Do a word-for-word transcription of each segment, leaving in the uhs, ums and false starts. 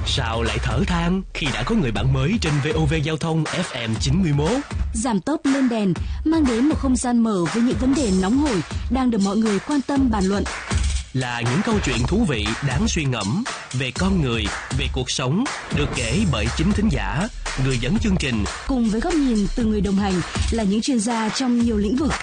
Sao lại thở than khi đã có người bạn mới trên vê o vê Giao thông ép em chín mươi mốt? Giảm tốc lên đèn mang đến một không gian mở với những vấn đề nóng hổi đang được mọi người quan tâm bàn luận. Là những câu chuyện thú vị đáng suy ngẫm về con người, về cuộc sống, được kể bởi chính thính giả, người dẫn chương trình, cùng với góc nhìn từ người đồng hành là những chuyên gia trong nhiều lĩnh vực.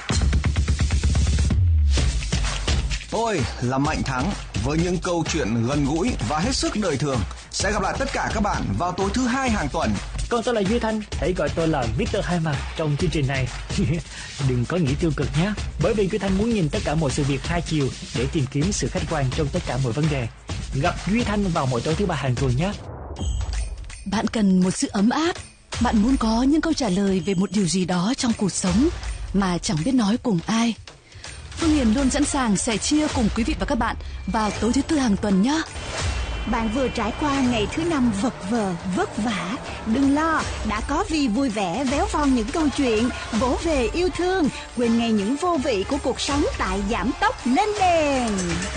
Tôi là Mạnh Thắng với những câu chuyện gần gũi và hết sức đời thường. Sẽ gặp lại tất cả các bạn vào tối thứ hai hàng tuần. Còn tôi là Duy Thanh, hãy gọi tôi là Victor Hai Mặt trong chương trình này. Đừng có nghĩ tiêu cực nhé, bởi vì Duy Thanh muốn nhìn tất cả mọi sự việc hai chiều để tìm kiếm sự khách quan trong tất cả mọi vấn đề. Gặp Duy Thanh vào mỗi tối thứ ba hàng tuần nhé. Bạn cần một sự ấm áp, bạn muốn có những câu trả lời về một điều gì đó trong cuộc sống mà chẳng biết nói cùng ai. Phương Hiền luôn sẵn sàng sẻ chia cùng quý vị và các bạn vào tối thứ tư hàng tuần nhé. Bạn vừa trải qua ngày thứ năm vật vờ, vất vả. Đừng lo, đã có Vi vui vẻ véo von những câu chuyện, vỗ về yêu thương, quên ngay những vô vị của cuộc sống tại Giảm Tốc Lên Đèn.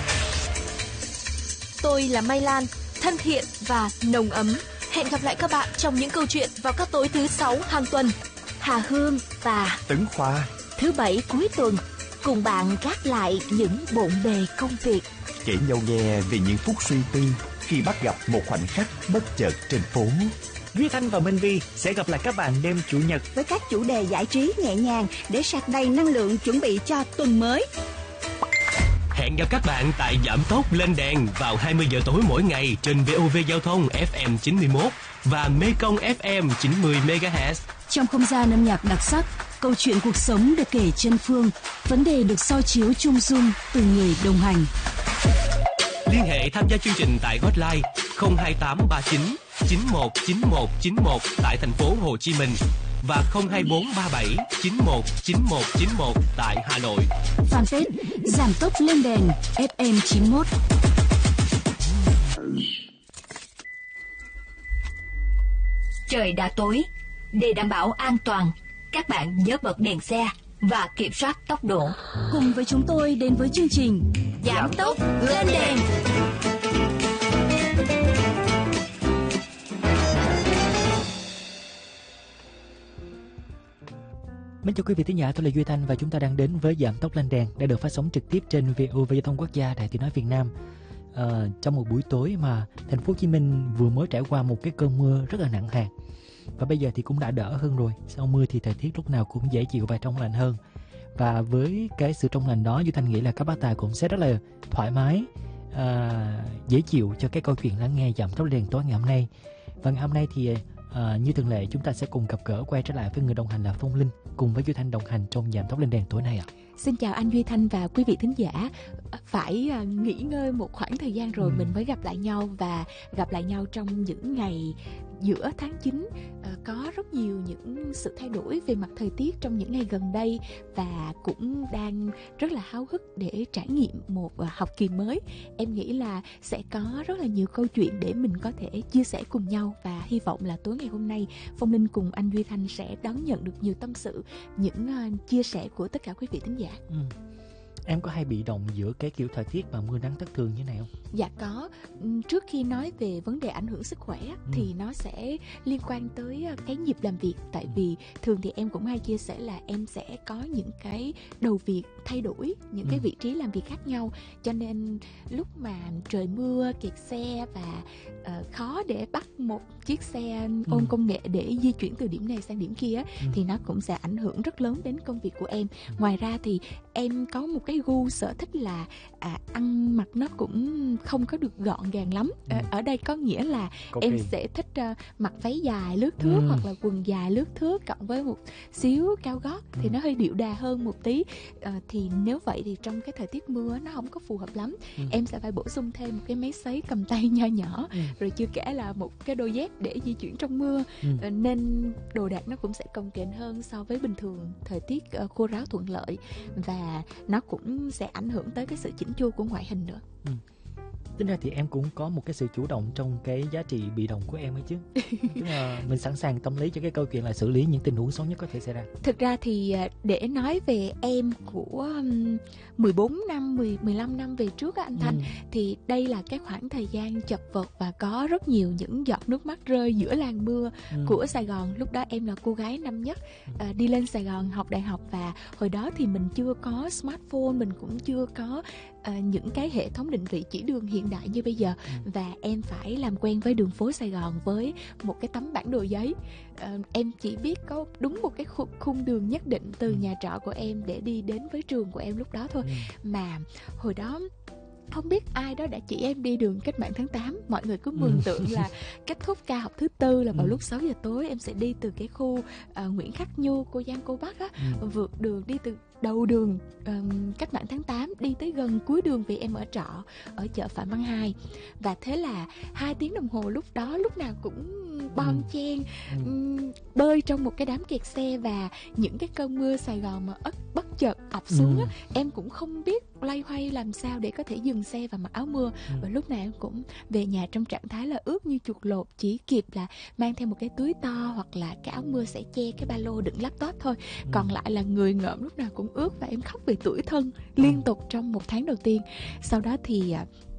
Tôi là Mai Lan, thân thiện và nồng ấm. Hẹn gặp lại các bạn trong những câu chuyện vào các tối thứ sáu hàng tuần. Hà Hương và Tấn Khoa, thứ bảy cuối tuần, cùng bạn gác lại những bộn bề công việc, kể nhau nghe về những phút suy tư khi bắt gặp một khoảnh khắc bất chợt trên phố. Duy Thanh và Minh Vi sẽ gặp lại các bạn đêm chủ nhật với các chủ đề giải trí nhẹ nhàng để sạc đầy năng lượng chuẩn bị cho tuần mới. Hẹn gặp các bạn tại Giảm Tốc Lên Đèn vào hai mươi giờ tối mỗi ngày trên vê o vê Giao thông ép em chín mươi mốt và Mekong ép em chín mươi mê ga héc. Trong không gian âm nhạc đặc sắc, câu chuyện cuộc sống được kể chân phương, vấn đề được soi chiếu chung dung từ người đồng hành. Liên hệ tham gia chương trình tại hotline không hai tám ba chín chín một chín một chín một tại thành phố Hồ Chí Minh và không hai bốn ba bảy chín một chín một chín một tại Hà Nội. Fanpage Giảm Tốc Lên Đèn ép em chín mốt. Trời đã tối, để đảm bảo an toàn, các bạn nhớ bật đèn xe và kiểm soát tốc độ. Cùng với chúng tôi đến với chương trình Giảm Tốc Lên Đèn. Mến chào quý vị thính giả, tôi là Duy Thanh và chúng ta đang đến với Giảm Tốc Lên Đèn đã được phát sóng trực tiếp trên vê o vê Giao thông Quốc gia, Đài Tiếng nói Việt Nam. À, trong một buổi tối mà thành phố Hồ Chí Minh vừa mới trải qua một cái cơn mưa rất là nặng hạt và bây giờ thì cũng đã đỡ hơn rồi. Sau mưa thì thời tiết lúc nào cũng dễ chịu và trong lành hơn. Và với cái sự trong lành đó, Duy Thanh nghĩ là các bác tài cũng sẽ rất là thoải mái, à, dễ chịu cho cái câu chuyện lắng nghe Giảm Tốc Lên Đèn tối ngày hôm nay. Và ngày hôm nay thì à, như thường lệ chúng ta sẽ cùng gặp gỡ quay trở lại với người đồng hành là Phong Linh cùng với Duy Thanh đồng hành trong Giảm Tốc Lên Đèn tối nay ạ. Xin chào anh Duy Thanh và quý vị thính giả. Phải nghỉ ngơi một khoảng thời gian rồi ừ. mình mới gặp lại nhau, và gặp lại nhau trong những ngày giữa tháng chín. Có rất nhiều những sự thay đổi về mặt thời tiết trong những ngày gần đây và cũng đang rất là háo hức để trải nghiệm một học kỳ mới. Em nghĩ là sẽ có rất là nhiều câu chuyện để mình có thể chia sẻ cùng nhau, và hy vọng là tối ngày hôm nay Phong Linh cùng anh Duy Thanh sẽ đón nhận được nhiều tâm sự, những uh, chia sẻ của tất cả quý vị thính giả. Ừ. Em có hay bị động giữa cái kiểu thời tiết mà mưa nắng thất thường như này không? Dạ có. Trước khi nói về vấn đề ảnh hưởng sức khỏe ừ. thì nó sẽ liên quan tới cái nhịp làm việc. Tại ừ. vì thường thì em cũng hay chia sẻ là em sẽ có những cái đầu việc thay đổi, những ừ. cái vị trí làm việc khác nhau. Cho nên lúc mà trời mưa, kẹt xe và uh, khó để bắt một chiếc xe ôm ừ. công nghệ để di chuyển từ điểm này sang điểm kia ừ. thì nó cũng sẽ ảnh hưởng rất lớn đến công việc của em. Ừ. Ngoài ra thì em có một cái gu sở thích là à, ăn mặc nó cũng không có được gọn gàng lắm. ừ. ở, ở đây có nghĩa là Có em kỳ. sẽ thích uh, mặc váy dài lướt thướt ừ. hoặc là quần dài lướt thướt cộng với một xíu cao gót ừ. thì nó hơi điệu đà hơn một tí. uh, thì nếu vậy thì trong cái thời tiết mưa nó không có phù hợp lắm. ừ. Em sẽ phải bổ sung thêm một cái máy sấy cầm tay nho nhỏ ừ. rồi chưa kể là một cái đôi dép để di chuyển trong mưa. ừ. uh, nên đồ đạc nó cũng sẽ cồng kềnh hơn so với bình thường. Thời tiết uh, khô ráo thuận lợi và nó cũng sẽ ảnh hưởng tới cái sự chỉnh chu của ngoại hình nữa. ừ. Tính ra thì em cũng có một cái sự chủ động trong cái giá trị bị động của em ấy chứ. Tức là mình sẵn sàng tâm lý cho cái câu chuyện là xử lý những tình huống xấu nhất có thể xảy ra. Thực ra thì để nói về em của mười bốn năm, mười, mười lăm năm về trước á anh Thanh, ừ. thì đây là cái khoảng thời gian chật vật và có rất nhiều những giọt nước mắt rơi giữa làn mưa ừ. của Sài Gòn. Lúc đó em là cô gái năm nhất à, đi lên Sài Gòn học đại học, và hồi đó thì mình chưa có smartphone, mình cũng chưa có à, những cái hệ thống định vị chỉ đường hiện đại như bây giờ, ừ. và em phải làm quen với đường phố Sài Gòn với một cái tấm bản đồ giấy. À, em chỉ biết có đúng một cái khung đường nhất định từ ừ. nhà trọ của em để đi đến với trường của em lúc đó thôi. ừ. Mà hồi đó không biết ai đó đã chỉ em đi đường Cách mạng tháng tám. Mọi người cứ mường tượng là kết thúc ca học thứ tư là vào ừ. lúc sáu giờ tối em sẽ đi từ cái khu uh, Nguyễn Khắc Nhu, Cô Giang, Cô Bắc á, ừ. vượt đường đi từ đầu đường um, Cách mạng tháng tám đi tới gần cuối đường, vì em ở trọ ở chợ Phạm Văn Hai. Và thế là hai tiếng đồng hồ lúc đó lúc nào cũng bon ừ. chen ừ. um, bơi trong một cái đám kẹt xe, và những cái cơn mưa Sài Gòn mà ất bất chợt ập xuống ừ. á, em cũng không biết loay hoay làm sao để có thể dừng xe và mặc áo mưa. ừ. Và lúc nào em cũng về nhà trong trạng thái là ướt như chuột lột, chỉ kịp là mang theo một cái túi to hoặc là cái áo mưa sẽ che cái ba lô đựng laptop thôi. ừ. Còn lại là người ngợm lúc nào cũng ướt, và em khóc về tủi thân liên tục trong một tháng đầu tiên. Sau đó thì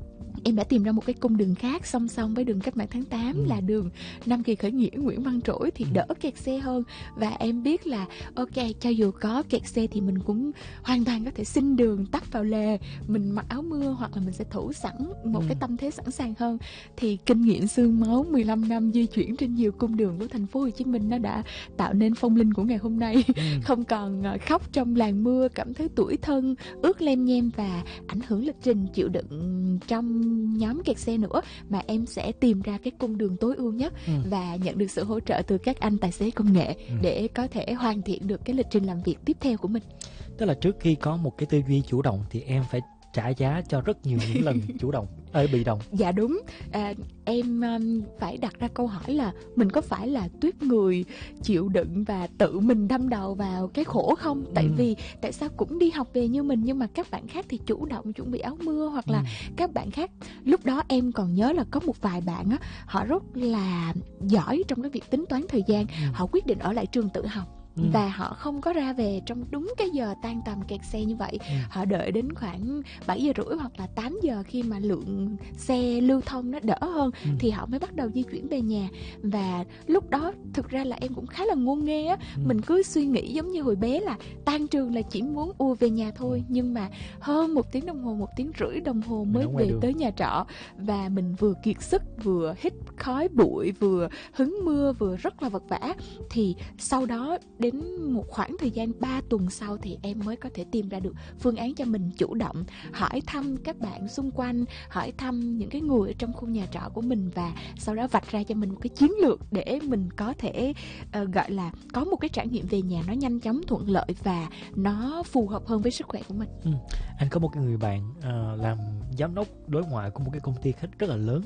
em đã tìm ra một cái cung đường khác song song với đường Cách mạng tháng tám, ừ. là đường Nam Kỳ Khởi Nghĩa, Nguyễn Văn Trỗi, thì đỡ kẹt xe hơn. Và em biết là ok, cho dù có kẹt xe thì mình cũng hoàn toàn có thể xin đường tấp vào lề, mình mặc áo mưa, hoặc là mình sẽ thủ sẵn một ừ. cái tâm thế sẵn sàng hơn. Thì kinh nghiệm xương máu mười lăm năm di chuyển trên nhiều cung đường của thành phố Hồ Chí Minh nó đã tạo nên phong linh của ngày hôm nay. ừ. Không còn khóc trong làn mưa, cảm thấy tủi thân, ướt lem nhem và ảnh hưởng lịch trình chịu đựng trong nhóm kẹt xe nữa, mà em sẽ tìm ra cái cung đường tối ưu nhất ừ. và nhận được sự hỗ trợ từ các anh tài xế công nghệ ừ. để có thể hoàn thiện được cái lịch trình làm việc tiếp theo của mình. Tức là trước khi có một cái tư duy chủ động thì em phải trả giá cho rất nhiều những lần chủ động ơi bị động. Dạ đúng. À, em um, phải đặt ra câu hỏi là mình có phải là tuyết người chịu đựng và tự mình đâm đầu vào cái khổ không? Tại ừ. vì tại sao cũng đi học về như mình, nhưng mà các bạn khác thì chủ động chuẩn bị áo mưa, hoặc là ừ. các bạn khác, lúc đó em còn nhớ là có một vài bạn á, họ rất là giỏi trong cái việc tính toán thời gian, ừ. họ quyết định ở lại trường tự học. Ừ. Và họ không có ra về trong đúng cái giờ tan tầm kẹt xe như vậy. ừ. Họ đợi đến khoảng bảy giờ rưỡi hoặc là tám giờ khi mà lượng xe lưu thông nó đỡ hơn, ừ. thì họ mới bắt đầu di chuyển về nhà. Và lúc đó thực ra là em cũng khá là ngôn nghê á. ừ. Mình cứ suy nghĩ giống như hồi bé là tan trường là chỉ muốn ùa về nhà thôi, nhưng mà hơn một tiếng đồng hồ, một tiếng rưỡi đồng hồ mới về đường. Tới nhà trọ. Và mình vừa kiệt sức, vừa hít khói bụi, vừa hứng mưa, vừa rất là vật vã. Thì sau đó đến một khoảng thời gian ba tuần sau thì em mới có thể tìm ra được phương án cho mình chủ động hỏi thăm các bạn xung quanh, hỏi thăm những cái người ở trong khu nhà trọ của mình, và sau đó vạch ra cho mình một cái chiến lược để mình có thể uh, gọi là có một cái trải nghiệm về nhà nó nhanh chóng, thuận lợi và nó phù hợp hơn với sức khỏe của mình. ừ. Anh có một cái người bạn uh, làm giám đốc đối ngoại của một cái công ty khách rất là lớn.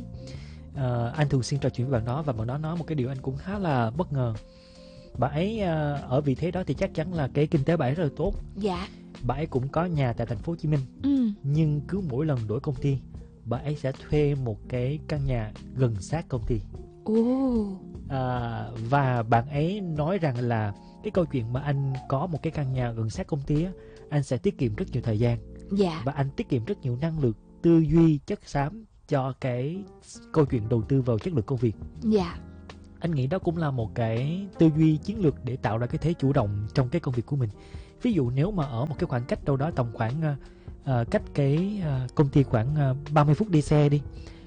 uh, Anh thường xuyên trò chuyện với bạn đó, và bạn đó nói một cái điều anh cũng khá là bất ngờ. Bà ấy uh, ở vị thế đó thì chắc chắn là cái kinh tế bà ấy rất là tốt. Dạ. Bà ấy cũng có nhà tại thành phố Hồ Chí Minh. ừ. Nhưng cứ mỗi lần đổi công ty, bà ấy sẽ thuê một cái căn nhà gần sát công ty. Ồ. À, và bạn ấy nói rằng là cái câu chuyện mà anh có một cái căn nhà gần sát công ty á, anh sẽ tiết kiệm rất nhiều thời gian. Dạ. Và anh tiết kiệm rất nhiều năng lượng, tư duy, chất xám cho cái câu chuyện đầu tư vào chất lượng công việc. Dạ. Anh nghĩ đó cũng là một cái tư duy chiến lược để tạo ra cái thế chủ động trong cái công việc của mình. Ví dụ nếu mà ở một cái khoảng cách đâu đó tầm khoảng uh, cách cái uh, công ty khoảng uh, ba mươi phút đi xe đi,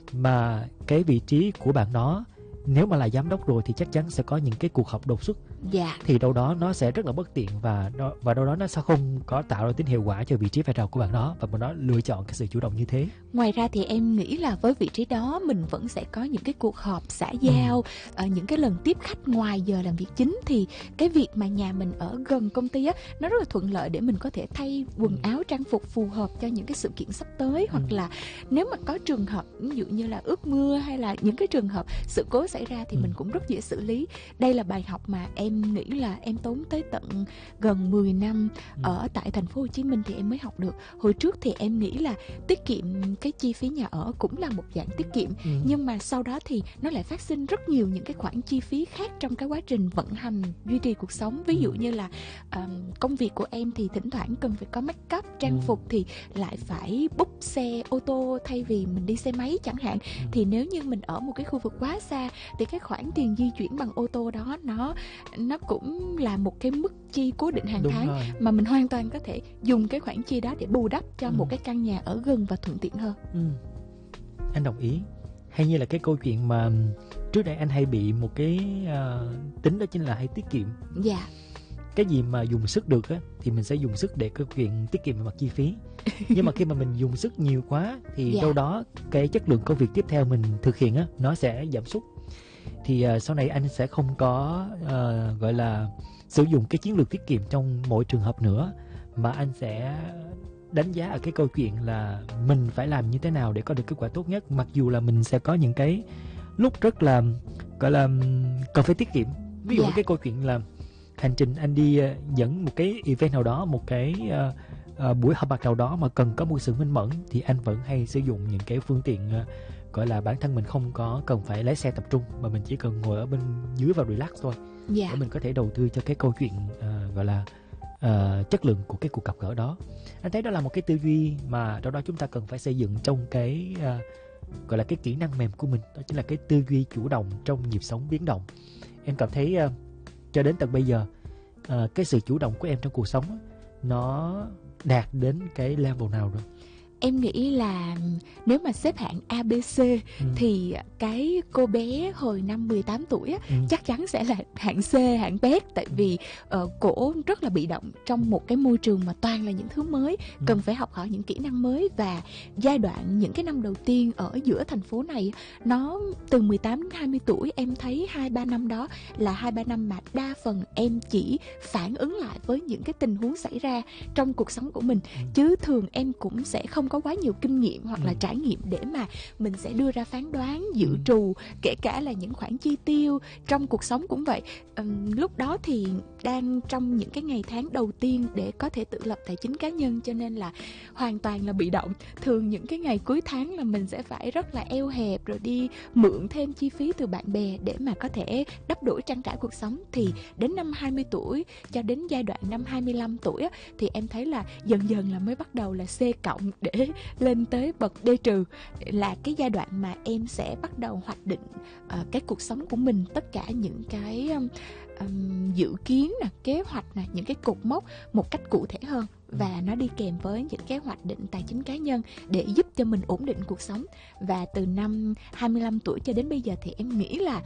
mà cái vị trí của bạn đó nếu mà là giám đốc rồi thì chắc chắn sẽ có những cái cuộc họp đột xuất. Dạ. Thì đâu đó nó sẽ rất là bất tiện, và và đâu đó nó sẽ không có tạo ra tính hiệu quả cho vị trí vai trò của bạn đó, và bạn đó lựa chọn cái sự chủ động như thế. Ngoài ra thì em nghĩ là với vị trí đó mình vẫn sẽ có những cái cuộc họp xã giao, ừ. uh, những cái lần tiếp khách ngoài giờ làm việc chính, thì cái việc mà nhà mình ở gần công ty á, nó rất là thuận lợi để mình có thể thay quần áo trang phục phù hợp cho những cái sự kiện sắp tới, hoặc ừ. là nếu mà có trường hợp ví dụ như là ướt mưa hay là những cái trường hợp sự cố xảy xảy ra thì Ừ. mình cũng rất dễ xử lý. Đây là bài học mà em nghĩ là em tốn tới tận gần mười năm Ừ. ở tại thành phố Hồ Chí Minh thì em mới học được. Hồi trước thì em nghĩ là tiết kiệm cái chi phí nhà ở cũng là một dạng tiết kiệm, Ừ. nhưng mà sau đó thì nó lại phát sinh rất nhiều những cái khoản chi phí khác trong cái quá trình vận hành duy trì cuộc sống. Ví dụ Ừ. như là um, công việc của em thì thỉnh thoảng cần phải có make up, trang Ừ. phục thì lại phải book xe ô tô thay vì mình đi xe máy chẳng hạn. Ừ. Thì nếu như mình ở một cái khu vực quá xa thì cái khoản tiền di chuyển bằng ô tô đó nó nó cũng là một cái mức chi cố định hàng Đúng tháng rồi. mà mình hoàn toàn có thể dùng cái khoản chi đó để bù đắp cho Ừ. một cái căn nhà ở gần và thuận tiện hơn. Ừ. Anh đồng ý. Hay như là cái câu chuyện mà trước đây anh hay bị một cái uh, tính đó chính là hay tiết kiệm. Dạ. Cái gì mà dùng sức được á thì mình sẽ dùng sức để cái chuyện tiết kiệm về mặt chi phí. Nhưng mà khi mà mình dùng sức nhiều quá thì Dạ. đâu đó cái chất lượng công việc tiếp theo mình thực hiện á nó sẽ giảm sút. Thì uh, sau này anh sẽ không có uh, gọi là sử dụng cái chiến lược tiết kiệm trong mỗi trường hợp nữa, mà anh sẽ đánh giá ở cái câu chuyện là mình phải làm như thế nào để có được kết quả tốt nhất, mặc dù là mình sẽ có những cái lúc rất là gọi là cần phải tiết kiệm. Ví dụ Dạ. cái câu chuyện là hành trình anh đi uh, dẫn một cái event nào đó, một cái uh, uh, buổi họp mặt nào đó mà cần có một sự minh mẫn, thì anh vẫn hay sử dụng những cái phương tiện uh, gọi là bản thân mình không có cần phải lái xe tập trung, mà mình chỉ cần ngồi ở bên dưới và relax thôi. Dạ. Để mình có thể đầu tư cho cái câu chuyện uh, gọi là uh, chất lượng của cái cuộc gặp gỡ đó. Anh thấy đó là một cái tư duy mà đâu đó chúng ta cần phải xây dựng trong cái uh, gọi là cái kỹ năng mềm của mình, đó chính là cái tư duy chủ động trong nhịp sống biến động. Em cảm thấy uh, cho đến tận bây giờ uh, cái sự chủ động của em trong cuộc sống uh, nó đạt đến cái level nào rồi? Em nghĩ là nếu mà xếp hạng a bê xê ừ. thì cái cô bé hồi năm mười tám tuổi á, ừ. chắc chắn sẽ là hạng C, hạng B. Tại vì uh, cổ rất là bị động trong một cái môi trường mà toàn là những thứ mới, ừ. cần phải học hỏi những kỹ năng mới. Và giai đoạn những cái năm đầu tiên ở giữa thành phố này, nó từ mười tám đến hai mươi tuổi, em thấy hai ba năm đó là hai ba năm mà đa phần em chỉ phản ứng lại với những cái tình huống xảy ra trong cuộc sống của mình, ừ. chứ thường em cũng sẽ không có quá nhiều kinh nghiệm hoặc là ừ. trải nghiệm để mà mình sẽ đưa ra phán đoán, dự ừ. trù, kể cả là những khoản chi tiêu trong cuộc sống cũng vậy. Uhm, lúc đó thì đang trong những cái ngày tháng đầu tiên để có thể tự lập tài chính cá nhân, cho nên là hoàn toàn là bị động. Thường những cái ngày cuối tháng là mình sẽ phải rất là eo hẹp, rồi đi mượn thêm chi phí từ bạn bè để mà có thể đắp đũa trang trải cuộc sống. Thì đến năm hai mươi tuổi cho đến giai đoạn năm hai mươi lăm tuổi á, thì em thấy là dần dần là mới bắt đầu là C cộng để lên tới bậc D trừ, là cái giai đoạn mà em sẽ bắt đầu hoạch định uh, cái cuộc sống của mình, tất cả những cái um, um, dự kiến nè, kế hoạch nè, những cái cột mốc một cách cụ thể hơn, và nó đi kèm với những cái hoạch định tài chính cá nhân để giúp cho mình ổn định cuộc sống. Và từ năm hai mươi lăm tuổi cho đến bây giờ thì em nghĩ là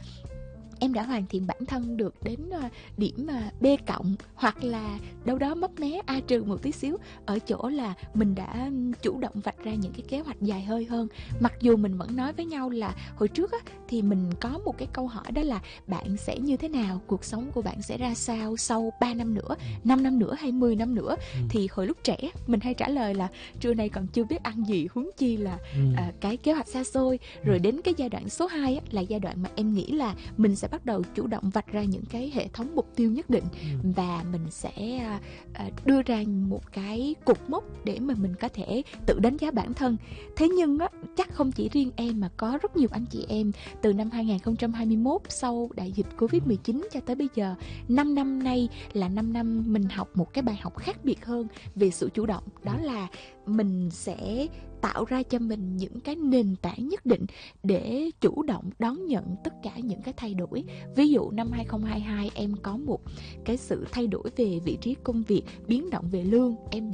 em đã hoàn thiện bản thân được đến điểm B cộng, hoặc là đâu đó mấp mé A trừ một tí xíu, ở chỗ là mình đã chủ động vạch ra những cái kế hoạch dài hơi hơn. Mặc dù mình vẫn nói với nhau là hồi trước á, thì mình có một cái câu hỏi, đó là bạn sẽ như thế nào, cuộc sống của bạn sẽ ra sao sau ba năm nữa, năm năm nữa hay mười năm nữa. ừ. Thì hồi lúc trẻ mình hay trả lời là trưa nay còn chưa biết ăn gì, huống chi là ừ. à, cái kế hoạch xa xôi. Rồi đến cái giai đoạn số hai á, là giai đoạn mà em nghĩ là mình sẽ bắt đầu chủ động vạch ra những cái hệ thống mục tiêu nhất định, ừ. và mình sẽ uh, đưa ra một cái cột mốc để mà mình có thể tự đánh giá bản thân. Thế nhưng á, chắc không chỉ riêng em mà có rất nhiều anh chị em từ năm hai không hai mốt sau đại dịch covid mười chín cho tới bây giờ, năm năm nay là năm năm mình học một cái bài học khác biệt hơn về sự chủ động. Đó là mình sẽ tạo ra cho mình những cái nền tảng nhất định để chủ động đón nhận tất cả những cái thay đổi. Ví dụ năm hai không hai hai em có một cái sự thay đổi về vị trí công việc, biến động về lương, em